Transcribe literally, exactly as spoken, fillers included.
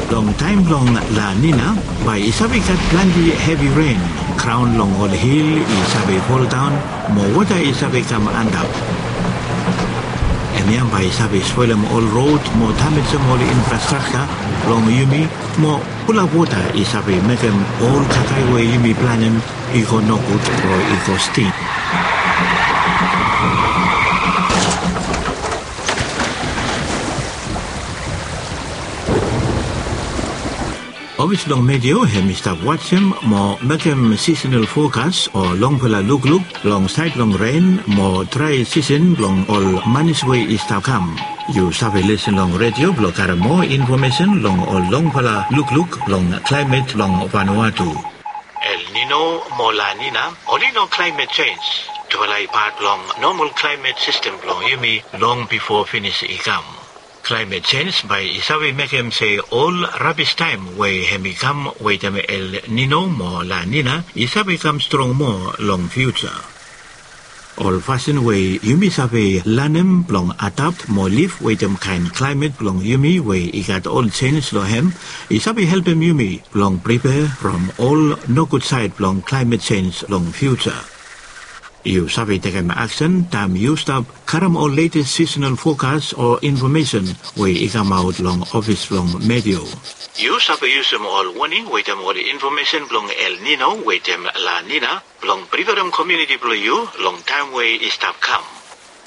Long time long La Nina, by isabi kat plenty heavy rain. Crown long all hill isabi fall down, more water isabi come and up. And yan by isabi spoil them all road, more damage them all infrastructure, long yumi, more full of water isabi make them all kakai way yumi plan them, eco no good or eco steam. Obviously long medio hem stop watch him more make him seasonal forecast or long pula look look long side long rain more dry season long all manage way is to come. You stop listen long radio block out more information long all long pula look look long climate long Vanuatu. El Nino more La Nina only no climate change. To a part long normal climate system long yumi long before finish ikam. Climate change by isabi make him say all rubbish time way he become wait him El Nino more La Nina isabi come strong more long future. All fashion way yumi sabi lanem long adapt more live wait him kind climate long yumi way he got all change lo him isabi help him yumi long prepare from all no good side long climate change long future. You sabi take action, time you stop, karam all latest seasonal forecast or information where it come out long office long medio. You sabi use them all warning, wait them all the information long El Nino, wait them La Nina, long prepare them community below you, long time way is stop come.